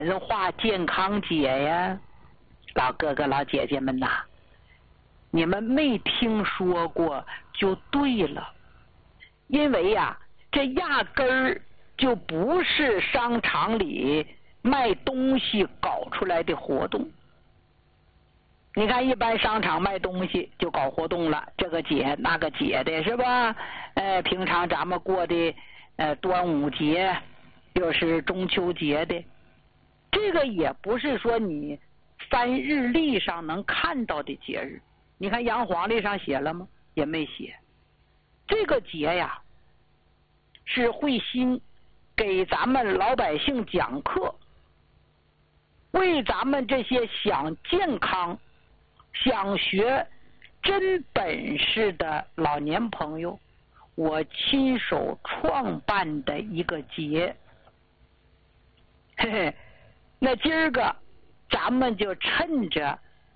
文化健康节呀，老哥哥老姐姐们呐，你们没听说过就对了，因为呀，这压根儿就不是商场里卖东西搞出来的活动。你看，一般商场卖东西就搞活动了，这个节那个节的是吧？平常咱们过的端午节，又是中秋节的，这个也不是说你翻日历上能看到的节日。你看洋黄历上写了吗？也没写。这个节呀，是慧心给咱们老百姓讲课，为咱们这些想健康、想学真本事的老年朋友，我亲手创办的一个节。嘿嘿，那今儿个咱们就趁着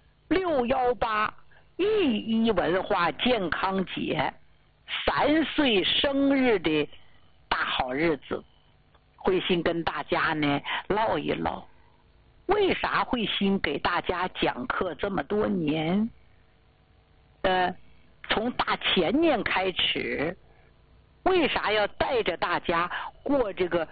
6181.1文化健康节3岁生日的大好日子，慧心跟大家呢唠一唠，为啥慧心给大家讲课这么多年？从大前年开始，为啥要带着大家过这个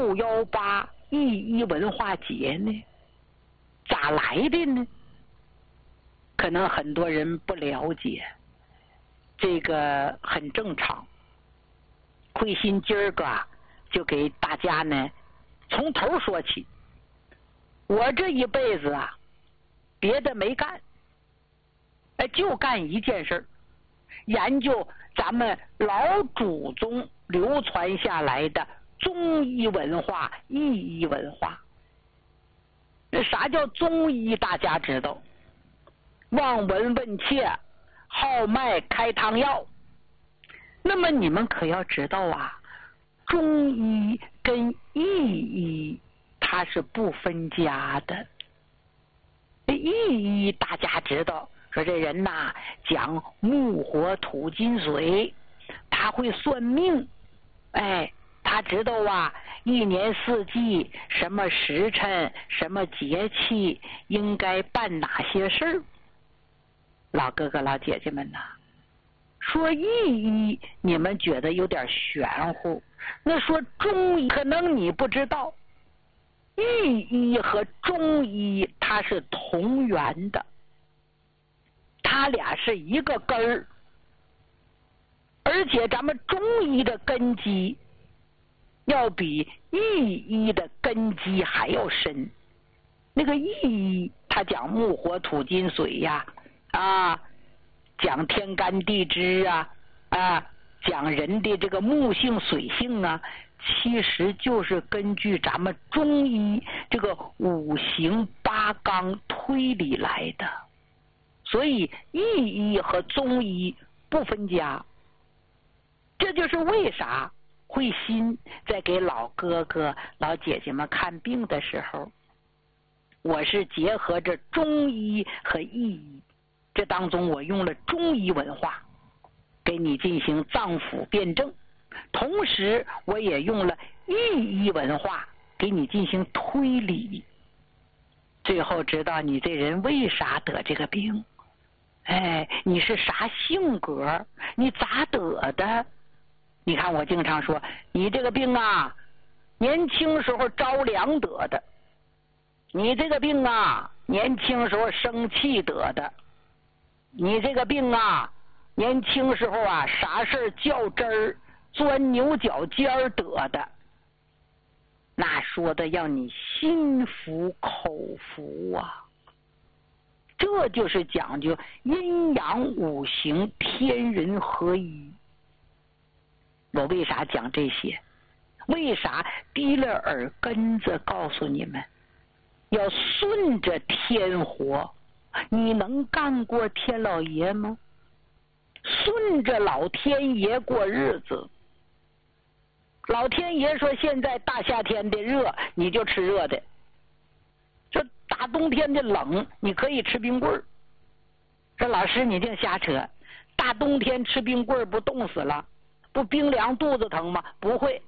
6181.1文化节呢？咋来的呢？可能很多人不了解，这个很正常。慧心今儿个就给大家呢从头说起。我这一辈子啊，别的没干，就干一件事儿，研究咱们老祖宗流传下来的中医文化、意义文化。啥叫中医？大家知道，望闻问切，号脉开汤药。那么你们可要知道啊，中医跟意义它是不分家的。意义大家知道，说这人呐讲木火土金水，他会算命，他知道啊一年四季什么时辰什么节气应该办哪些事儿。老哥哥老姐姐们呐，说意义你们觉得有点玄乎，那说中医可能你不知道，意义和中医它是同源的，它俩是一个根儿，而且咱们中医的根基要比意义的根基还要深。那个意义它讲木火土金水呀，讲天干地支讲人的这个木性水性啊，其实就是根据咱们中医这个五行八纲推理来的。所以意义和中医不分家。这就是为啥慧心在给老哥哥老姐姐们看病的时候，我是结合着中医和意义，这当中我用了中医文化给你进行脏腑辩证，同时我也用了意义文化给你进行推理，最后知道你这人为啥得这个病，你是啥性格，你咋得的。你看我经常说，你这个病啊年轻时候着凉得的，你这个病啊年轻时候生气得的，你这个病啊年轻时候啊啥事较真儿钻牛角尖儿得的。那说的让你心服口服啊。这就是讲究阴阳五行天人合一。我为啥讲这些？为啥提了耳根子告诉你们要顺着天活？你能干过天老爷吗？顺着老天爷过日子。老天爷说现在大夏天的热，你就吃热的。这大冬天的冷，你可以吃冰棍儿。这老师你净瞎扯，大冬天吃冰棍儿不冻死了？不冰凉肚子疼吗？不会，